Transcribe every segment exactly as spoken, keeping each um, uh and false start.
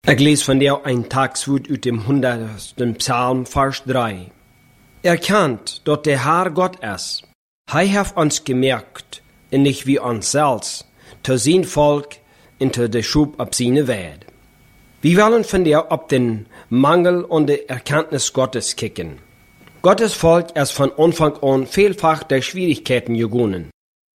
Ik lees van jou een takswoord uit dem honderdste Psalm, vers drei. Erkannt, dat der Herr Gott is. Hij heeft ons gemerkt, en nicht wie ons selbst, te zijn volk en te de Schub op zijn Welt. Wir wollen von dir op den Mangel und die Erkenntnis Gottes kicken. Gottes Volk ist von Anfang an vielfach durch Schwierigkeiten gegangen.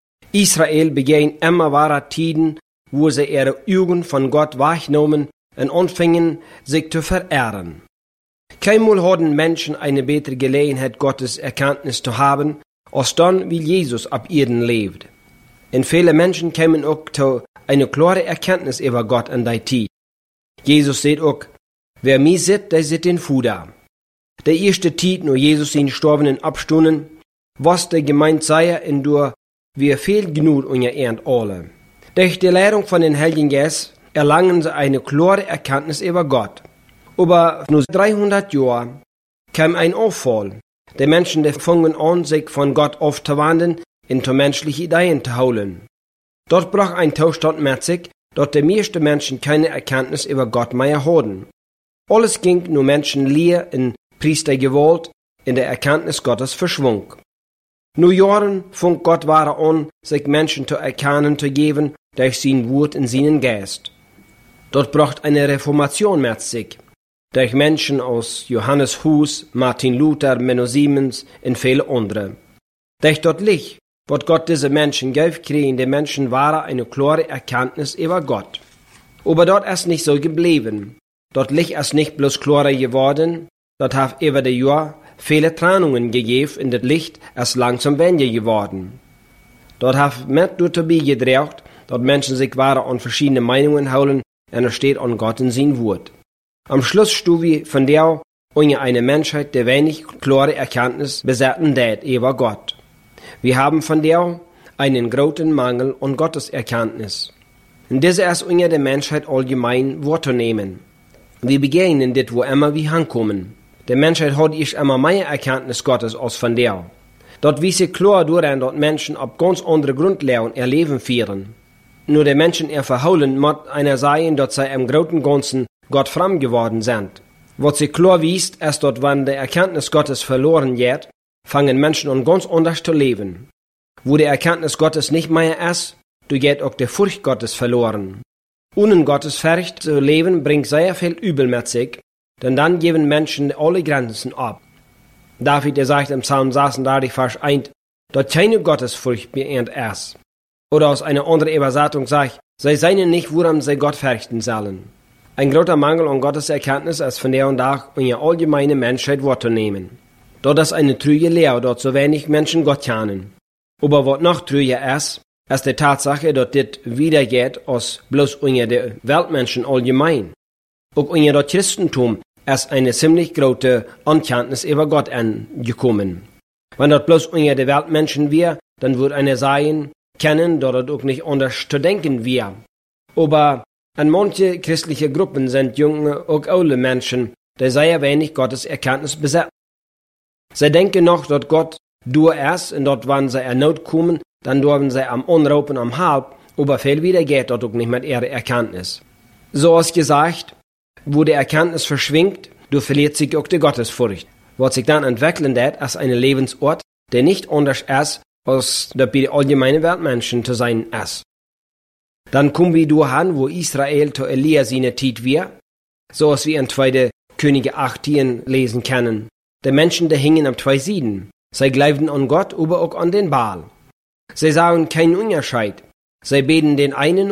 Israel begann immer wahre Tiden, wo sie ihre Augen von Gott wahrgenommen und anfingen, sich zu verehren. Keinmal hatten Menschen eine bessere Gelegenheit, Gottes Erkenntnis zu haben, als dann, wie Jesus ab Erden lebt. Und viele Menschen kamen auch zu einer klaren Erkenntnis über Gott in der Zeit. Jesus sagt auch, wer mir sieht, der sieht den Vater. Der erste Zeit, nur Jesus ihn Storbenen abstunden, was der gemeint sei, und durch wir viel genug unter Ernt alle. Durch die Lehrung von den Heiligen Geist erlangen sie eine klare Erkenntnis über Gott. Über nur dreihundert Jahre kam ein Auffall. Die Menschen, die fangen an, sich von Gott aufzuwenden und zu menschliche Ideen zu holen. Dort brach ein Zustand mit sich, dass die meisten Menschen keine Erkenntnis über Gott mehr hatten. Alles ging nur Menschen leer in Priestergewalt, in der Erkenntnis Gottes verschwung. Nur Jahren fing Gott wahre an, sich Menschen zu erkennen zu geben, durch sein Wort in seinen Geist. Dort bracht eine Reformation mit sich, durch Menschen aus Johannes Hus, Martin Luther, Menno Siemens und viele andere. Durch dort Licht, was Gott diese Menschen gab, kriegen die Menschen wahre eine klare Erkenntnis über Gott. Aber dort ist nicht so geblieben. Dort Licht ist nicht bloß klarer geworden, dort hat über die Jahre viele Trennungen gegeben und das Licht ist langsam weniger geworden. Dort hat mit durch dabei gedreht, dort Menschen sich wahre an verschiedene Meinungen holen und er steht an Gott in sein Wort. Am Schluss stehen wir von der unter eine Menschheit, der wenig klare Erkenntnis besetzen hat über Gott. Wir haben von der einen großen Mangel an Gottes Erkenntnis. Und diese ist unter der Menschheit allgemein wahrzunehmen. Wir begegnen das, wo immer wir hinkommen. Die Menschheit hat ich immer mehr Erkenntnis Gottes als von der. Dort wie sie klar durch, dort Menschen auf ganz andere Grundlagen ihr Leben führen. Nur die Menschen ihr verhaulen, muss einer sein, dass sie im großen Ganzen Gott fremd geworden sind. Was sie klar wisst, ist dort, wenn die Erkenntnis Gottes verloren geht, fangen Menschen an ganz anders zu leben. Wo die Erkenntnis Gottes nicht mehr ist, du geht auch die Furcht Gottes verloren. Ohne Gottes Furcht zu leben, bringt sehr viel Übel mit sich, denn dann geben Menschen alle Grenzen ab. David, der sagt im Psalm sechsunddreißig, Vers eins, dass keine Gottesfurcht mehr ist. Oder aus einer anderen Übersetzung sagt, sie seien nicht, woran sie Gott fürchten sollen. Ein großer Mangel an Gottes Erkenntnis ist von der und Tag in der allgemeinen Menschheit wahrzunehmen. Dort ist eine trüge Lehre, dort so wenig Menschen Gott kennen. Aber was noch trüger ist, ist die Tatsache, dass das wiedergeht als bloß unter den Weltmenschen allgemein. Auch unter das Christentum ist eine ziemlich große Ankenntnis über Gott angekommen. Wenn das bloß unter den Weltmenschen wäre, dann würde einer sagen, kennen, dass das auch nicht anders zu denken wäre. Aber an manche christliche Gruppen sind junge, auch alte Menschen, die sehr wenig Gottes Erkenntnis besitzen. Sie denken noch, dass Gott durch ist, und dort, wenn sie erneut kommen, dann dürfen sie am Unraupen am Halb, aber viel wieder geht dort auch nicht mit ihrer Erkenntnis. So ist gesagt, wo die Erkenntnis verschwingt, du verliert sich auch die Gottesfurcht. Was sich dann entwickeln wird, ist ein Lebensort, der nicht anders ist, als der bei den allgemeinen Weltmenschen zu sein ist. Dann kommen wir dahin, wo Israel zu Elia seine Zeit war, so als wir in zweite Könige achtzehn lesen können. Die Menschen, die hingen auf zwei Seiten. Sie glaubten an Gott, aber auch an den Baal. Sie sahen keinen Unterschied. Sie beten den einen